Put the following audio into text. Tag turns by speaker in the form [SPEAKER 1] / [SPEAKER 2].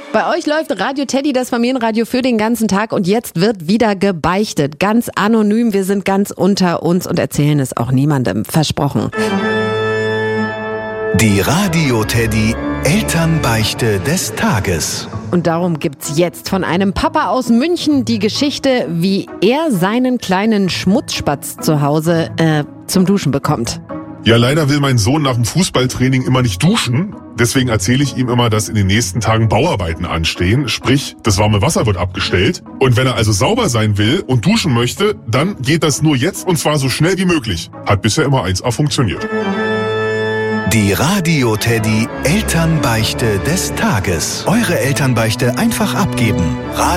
[SPEAKER 1] Bei euch läuft Radio Teddy, das Familienradio für den ganzen Tag, und jetzt wird wieder gebeichtet. Ganz anonym, wir sind ganz unter uns und erzählen es auch niemandem. Versprochen.
[SPEAKER 2] Die Radio Teddy Elternbeichte des Tages.
[SPEAKER 1] Und darum gibt's jetzt von einem Papa aus München die Geschichte, wie er seinen kleinen Schmutzspatz zu Hause zum Duschen bekommt.
[SPEAKER 3] Ja, leider will mein Sohn nach dem Fußballtraining immer nicht duschen. Deswegen erzähle ich ihm immer, dass in den nächsten Tagen Bauarbeiten anstehen. Sprich, das warme Wasser wird abgestellt. Und wenn er also sauber sein will und duschen möchte, dann geht das nur jetzt und zwar so schnell wie möglich. Hat bisher immer 1A funktioniert.
[SPEAKER 2] Die Radio Teddy Elternbeichte des Tages. Eure Elternbeichte einfach abgeben.